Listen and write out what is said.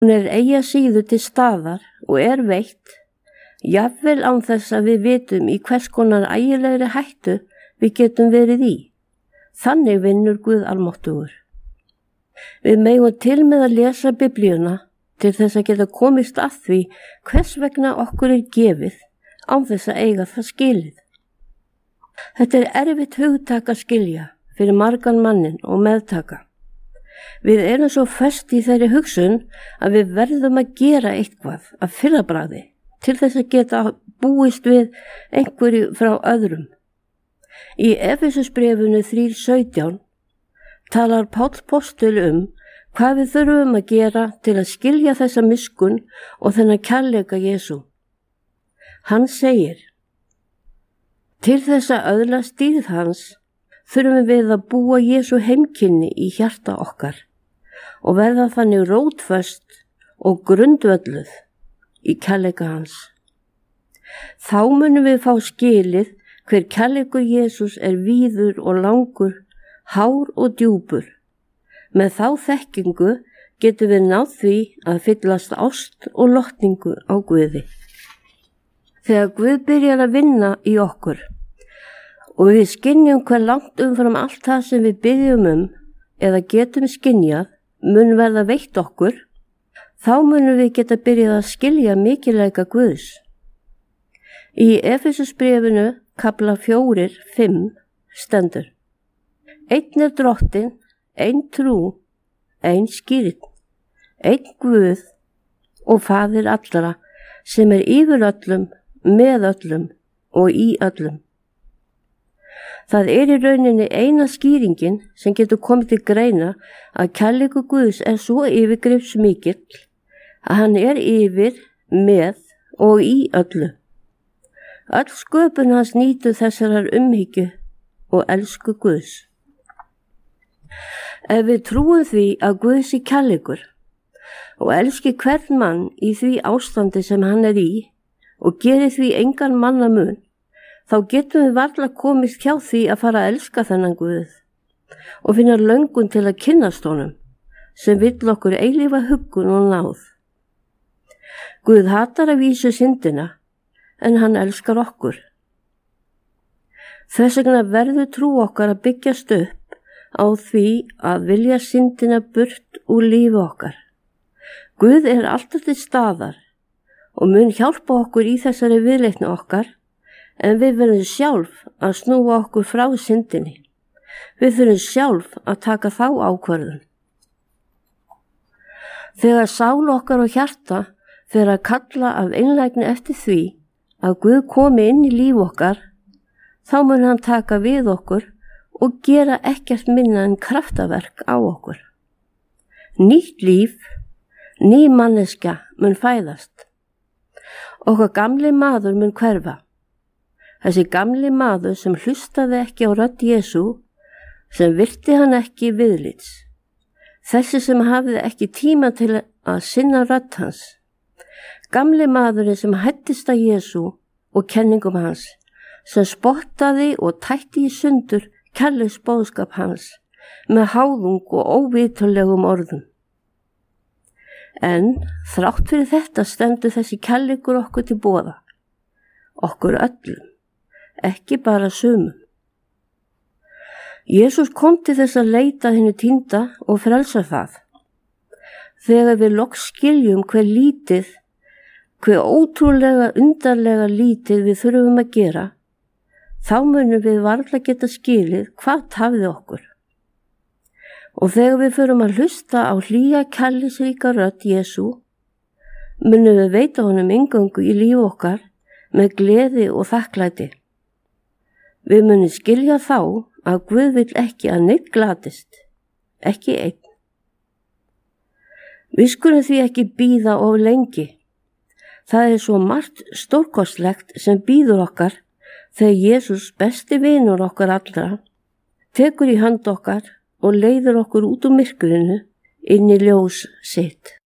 Hún eigi að síður til staðar og veitt, jafnvel án þess að við vitum í hvers konar ægilegri hættu við getum verið í. Þannig vinnur Guð almáttugur. Við megum til með að lesa Biblíuna til þess að geta komist að því hvers vegna okkur gefið án þess að eiga það skilið. Þetta erfitt hugtak að skilja fyrir margan mannin og meðtaka. Við erum svo föst í þeirri hugsun að við verðum að gera eitthvað af fyrrabragði til þess að geta búist við einhverju frá öðrum. Í Efesusbréfinu 3:17 talar Páll postuli hvað við þurfum að gera til að skilja þessa miskunn og þennan kærleika Jesú. Hann segir: til þess að öðlast dýrð hans þurfum við að búa Jesú heimkynni í hjarta okkar og verða þannig rótföst og grundvölluð í kærleika hans. Þá munum við fá skilið hver kærleikur Jesús víður og langur, hár og djúpur. Með þá þekkingu getum við náð því að fyllast ást og lotningu á Guði. Þegar Guð byrjar að vinna í okkur og við skynjum hver langt umfram allt það sem við biðjum eða getum skynjað mun verða veitt okkur, þá munum við geta byrjað að skilja mikilvæga Guðs. Í Efesusbréfinu kafla 4:5 stendur: einn drottinn, ein trú, ein skírn, einn Guð og Faðir allra, sem yfir öllum, með öllum og í öllum. Það í rauninni eina skýringin sem getur komið til greina að kærleikur Guðs svo yfirgripsmikill að hann yfir, með og í öllu. Öll sköpun hans nýtur þessarar umhyggju og elsku Guðs. Ef við trúum því að Guð sé kærleikur og elski hvern mann í því ástandi sem hann í og gerir því engan mannamun, þá getum við varla komist hjá því að fara að elska þennan Guð og finna löngun til að kynnast honum sem vill okkur eilífa huggun og náð. Guð hatar að vísu syndina en hann elskar okkur. Þess vegna verður trú okkar að byggjast upp á því að vilja syndina burt úr lífi okkar. Guð alltaf til staðar og mun hjálpa okkur í þessari viðleitni okkar, en við verðum sjálf að snúa okkur frá syndinni. Við þurfum sjálf að taka þá ákvörðun. Þegar sál okkar og hjarta fer að kalla af einlægni eftir því að Guð komi inn í líf okkar, þá mun hann taka við okkur og gera ekkert minna en kraftaverk á okkur. Nýtt líf, ný manneskja mun fæðast. Okkar gamli maður mun hverfa. Þessi gamli maður sem hlustaði ekki á rödd Jesú, sem virti hann ekki viðlits. Þessi sem hafði ekki tíma til að sinna rödd hans. Gamli maðurinn sem hættist að Jesú og kenningum hans, sem spottaði og tætti í sundur kærleiksboðskap hans með háðung og óviturlegum orðum. En þrátt fyrir þetta stendur þessi kærleikur okkur til boða, okkur öllum, ekki bara sumum. Jesús kom til þess að leita hinu týnda og frelsa það. Þegar við loks skiljum hve ótrúlega undarlega lítið við þurfum að gera, þá munum við varla geta skilið hvað tafði okkur. Og þegar við förum að hlusta á hlýja kærleiksríka rödd Jesú, munum við veita honum inngöngu í líf okkar með gleði og þakklæti. Við munum skilja þá að Guð vill ekki að neitt glatist, ekki einn. Við skulum því ekki bíða of lengi. Það svo margt stórkostlegt sem bíður okkar þegar Jesús, besti vinur okkar allra, tekur í hönd okkar og leiðir okkur út úr myrkrinu inn í ljós sitt.